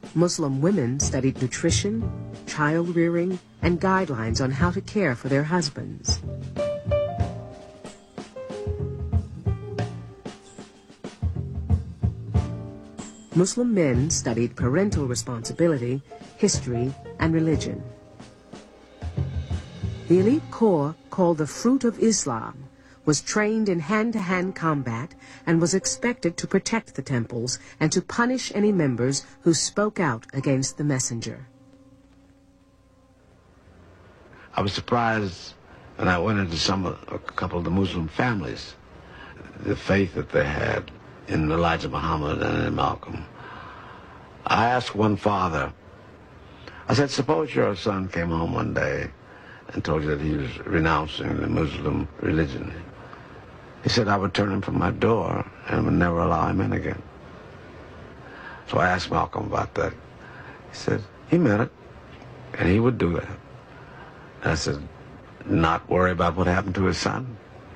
Muslim women studied nutrition, child rearing, and guidelines on how to care for their husbands. Muslim men studied parental responsibility, history, and religion. The elite corps, called the Fruit of Islam, was trained in hand-to-hand combat and was expected to protect the temples and to punish any members who spoke out against the messenger. I was surprised when I went into a couple of the Muslim families, the faith that they had in Elijah Muhammad and in Malcolm. I asked one father, I said, suppose your son came home one day and told you that he was renouncing the Muslim religion. He said, I would turn him from my door and would never allow him in again. So I asked Malcolm about that. He said, he meant it, and he would do that. And I said, not worry about what happened to his son?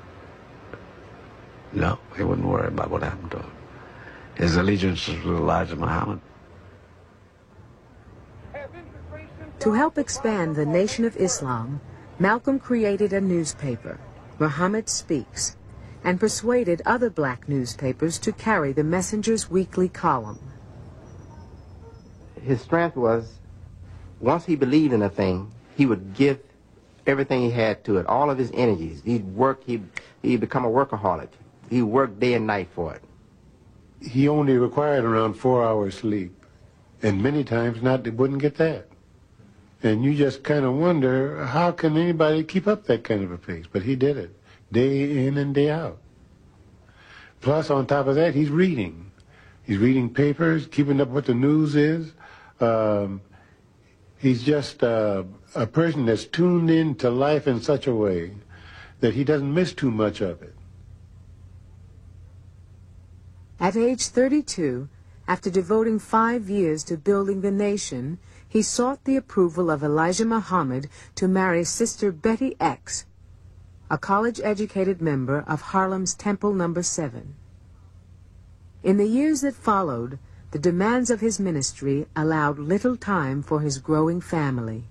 No, he wouldn't worry about what happened to him. His allegiance was with Elijah Muhammad. To help expand the Nation of Islam, Malcolm created a newspaper, Muhammad Speaks, and persuaded other black newspapers to carry the Messenger's weekly column. His strength was, once he believed in a thing, he would give everything he had to it, all of his energies. He'd work, he'd become a workaholic. He worked day and night for it. He only required around 4 hours sleep, and many times wouldn't get that. And you just kind of wonder, how can anybody keep up that kind of a pace? But he did it, day in and day out. Plus, on top of that, he's reading. He's reading papers, keeping up what the news is. He's just a person that's tuned in to life in such a way that he doesn't miss too much of it. At age 32, after devoting 5 years to building the nation, he sought the approval of Elijah Muhammad to marry Sister Betty X, a college-educated member of Harlem's Temple No. 7. In the years that followed, the demands of his ministry allowed little time for his growing family.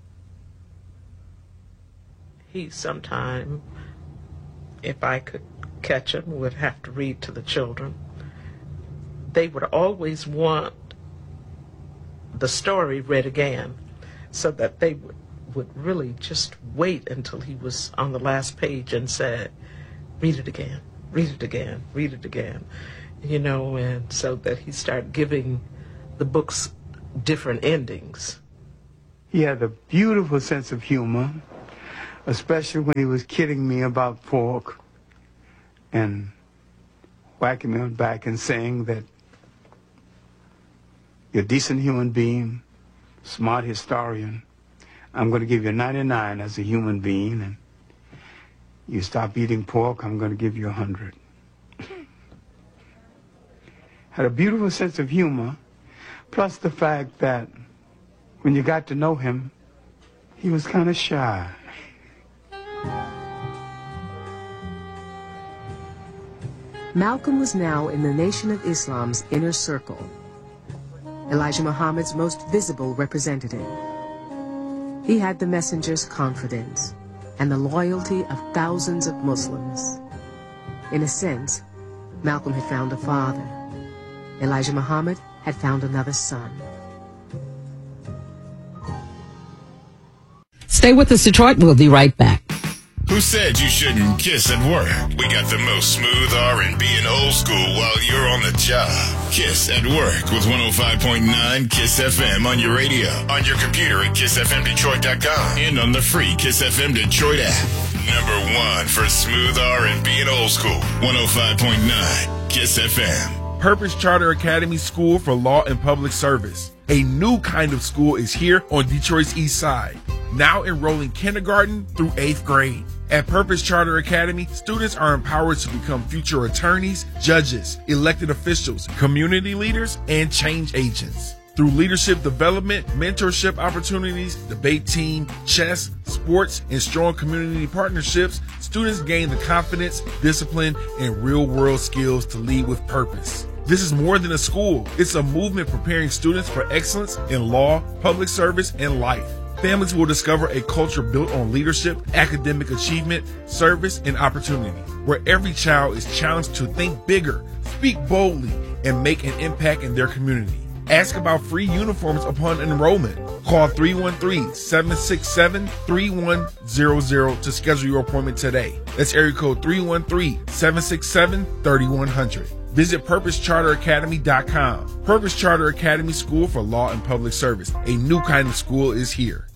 He sometime, if I could catch him, would have to read to the children. They would always want the story read again, so that they would really just wait until he was on the last page and said, read it again, read it again, read it again, you know, and so that he started giving the books different endings. He had a beautiful sense of humor, especially when he was kidding me about pork and whacking me on the back and saying that you're a decent human being, smart historian. I'm going to give you 99 as a human being, and you stop eating pork, I'm going to give you 100. Had a beautiful sense of humor, plus the fact that when you got to know him, he was kind of shy. Malcolm was now in the Nation of Islam's inner circle, Elijah Muhammad's most visible representative. He had the messenger's confidence and the loyalty of thousands of Muslims. In a sense, Malcolm had found a father. Elijah Muhammad had found another son. Stay with us, Detroit. We'll be right back. Who said you shouldn't kiss at work? We got the most smooth R&B and old school while you're on the job. Kiss at Work with 105.9 KISS FM on your radio, on your computer at KissFMDetroit.com, and on the free KISS FM Detroit app. Number one for smooth R&B and old school, 105.9 KISS FM. Purpose Charter Academy School for Law and Public Service. A new kind of school is here on Detroit's east side, now enrolling kindergarten through 8th grade. At Purpose Charter Academy, students are empowered to become future attorneys, judges, elected officials, community leaders, and change agents. Through leadership development, mentorship opportunities, debate team, chess, sports, and strong community partnerships, students gain the confidence, discipline, and real-world skills to lead with purpose. This is more than a school. It's a movement preparing students for excellence in law, public service, and life. Families will discover a culture built on leadership, academic achievement, service, and opportunity, where every child is challenged to think bigger, speak boldly, and make an impact in their community. Ask about free uniforms upon enrollment. Call 313-767-3100 to schedule your appointment today. That's area code 313-767-3100. Visit PurposeCharterAcademy.com. Purpose Charter Academy School for Law and Public Service. A new kind of school is here.